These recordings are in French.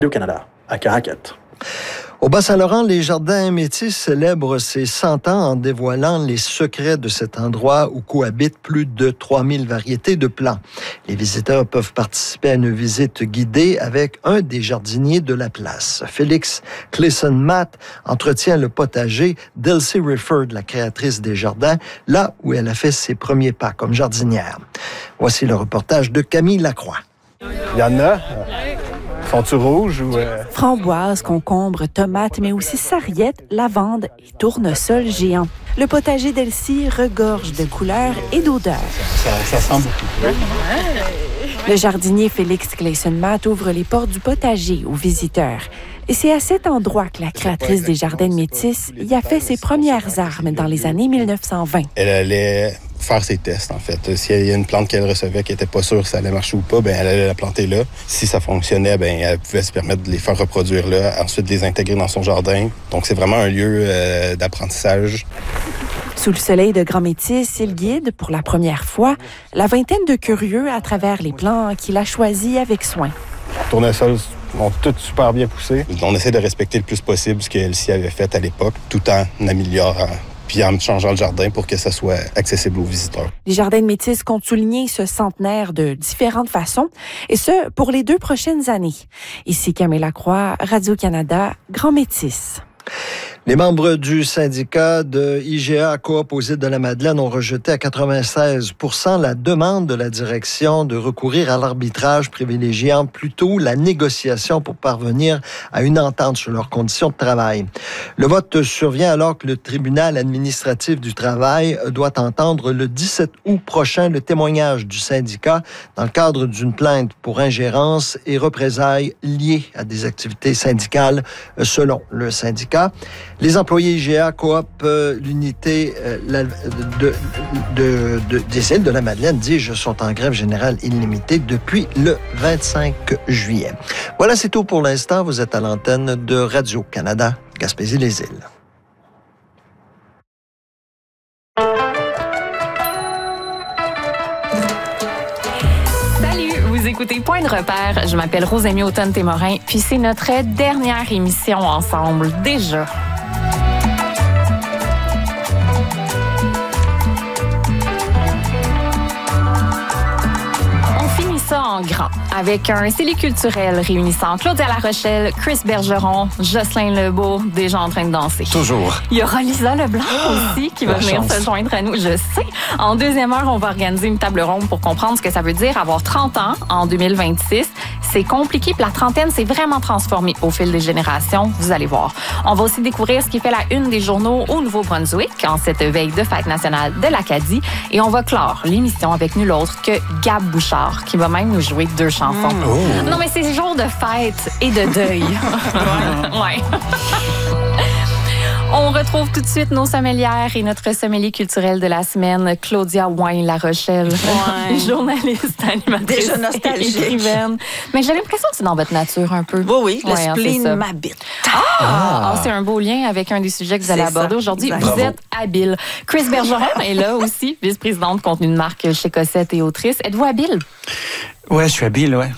Radio-Canada, à Caraquette. Au Bas-Saint-Laurent, les Jardins Métis célèbrent ses 100 ans en dévoilant les secrets de cet endroit où cohabitent plus de 3000 variétés de plants. Les visiteurs peuvent participer à une visite guidée avec un des jardiniers de la place. Félix Clayson-Matt entretient le potager d'Elsie Rifford, la créatrice des jardins, là où elle a fait ses premiers pas comme jardinière. Voici le reportage de Camille Lacroix. Il y en a. Sont-ils rouges ou... Framboises, concombres, tomates, mais aussi sarriette, lavande et tournesol géant. Le potager d'Elsie regorge de couleurs et d'odeurs. Ça sent beaucoup. Le jardinier Félix Clayson-Matt ouvre les portes du potager aux visiteurs. Et c'est à cet endroit que la créatrice des Jardins de Métis y a fait ses premières armes dans les années 1920. Elle allait faire ses tests, en fait. S'il y a une plante qu'elle recevait qui n'était pas sûre si ça allait marcher ou pas, elle allait la planter là. Si ça fonctionnait, elle pouvait se permettre de les faire reproduire là, ensuite de les intégrer dans son jardin. Donc, c'est vraiment un lieu d'apprentissage. Sous le soleil de Grand Métis, il guide, pour la première fois, la vingtaine de curieux à travers les plants qu'il a choisis avec soin. Tournesols ont toutes super bien poussé. On essaie de respecter le plus possible ce qu'Elsie avait fait à l'époque, tout en améliorant puis en changeant le jardin pour que ça soit accessible aux visiteurs. Les Jardins de Métis comptent souligner ce centenaire de différentes façons, et ce, pour les 2 prochaines années. Ici Camille Lacroix, Radio-Canada, Grand Métis. Les membres du syndicat de IGA Coop aux Îles-de-la-Madeleine ont rejeté à 96% la demande de la direction de recourir à l'arbitrage, privilégiant plutôt la négociation pour parvenir à une entente sur leurs conditions de travail. Le vote survient alors que le tribunal administratif du travail doit entendre le 17 août prochain le témoignage du syndicat dans le cadre d'une plainte pour ingérence et représailles liées à des activités syndicales selon le syndicat. Les employés IGA Coop, l'unité des îles de la Madeleine, dis-je, sont en grève générale illimitée depuis le 25 juillet. Voilà, c'est tout pour l'instant. Vous êtes à l'antenne de Radio-Canada, Gaspésie-les-Îles. Vous écoutez Point de repère. Je m'appelle Rosémie Automne-Témorin, puis c'est notre dernière émission ensemble, déjà. En grand, avec un CELI culturel réunissant Claudia Larochelle, Chris Bergeron, Jocelyn Lebeau, déjà en train de danser. Toujours. Il y aura Lisa Leblanc aussi qui va venir se joindre à nous, je sais. En deuxième heure, on va organiser une table ronde pour comprendre ce que ça veut dire avoir 30 ans en 2026. C'est compliqué, puis la trentaine s'est vraiment transformée au fil des générations, vous allez voir. On va aussi découvrir ce qui fait la une des journaux au Nouveau-Brunswick en cette veille de fête nationale de l'Acadie. Et on va clore l'émission avec nul autre que Gab Bouchard, qui va même nous jouer 2 chansons. Non, mais c'est jour de fête et de deuil. Ouais. On retrouve tout de suite nos sommelières et notre sommelier culturel de la semaine, Claudia Wain-Larochelle, journaliste, animatrice, déjà nostalgique, écrivaine. Mais j'ai l'impression que c'est dans votre nature un peu. Oui, le spleen m'habite. C'est un beau lien avec un des sujets que vous allez aborder aujourd'hui. Vous êtes habile. Chris Bergeron est là aussi, vice-présidente contenu de marque chez Cossette et autrice. Êtes-vous habile? Ouais, je suis habile, ouais.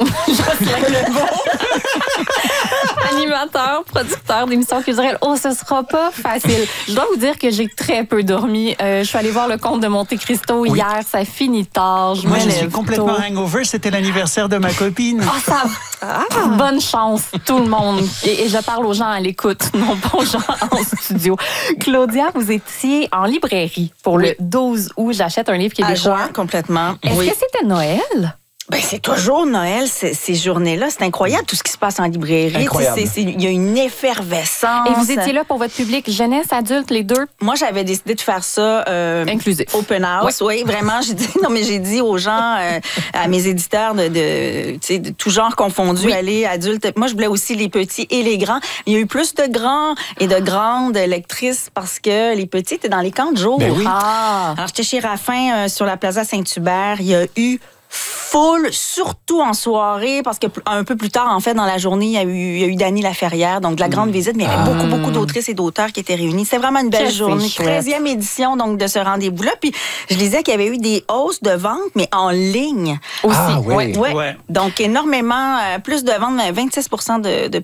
Animateur, producteur d'émissions culturelles. Oh, ce sera pas facile. Je dois vous dire que j'ai très peu dormi. Je suis allée voir le Comte de Monte Cristo hier. Ça finit tard. Moi, je suis complètement hangover. C'était l'anniversaire de ma copine. Bonne chance, tout le monde. Et je parle aux gens à l'écoute, non pas aux gens en studio. Claudia, vous étiez en librairie pour le 12 août. J'achète un livre québécois. Complètement. Est-ce que c'était Noël? Ben, c'est toujours Noël, ces journées-là. C'est incroyable tout ce qui se passe en librairie. Il y a une effervescence. Et vous étiez là pour votre public jeunesse, adulte, les deux? Moi, j'avais décidé de faire ça inclusif. Open house. Oui, vraiment. J'ai dit aux gens, à mes éditeurs de tout genre confondu, aller adultes. Moi, je voulais aussi les petits et les grands. Il y a eu plus de grands et de grandes lectrices parce que les petits étaient dans les camps de jour. Ben oui. Alors, j'étais chez Raffin sur la Plaza Saint-Hubert. Il y a eu full, surtout en soirée, parce que un peu plus tard, en fait, dans la journée, il y a eu Dany Laferrière, donc de la grande visite, mais il y avait beaucoup d'autrices et d'auteurs qui étaient réunis. C'était vraiment une belle journée. 13e édition, donc, de ce rendez-vous-là. Puis, je lisais qu'il y avait eu des hausses de ventes, mais en ligne aussi. Ah, oui. Ouais. Donc, énormément, plus de ventes, 26% de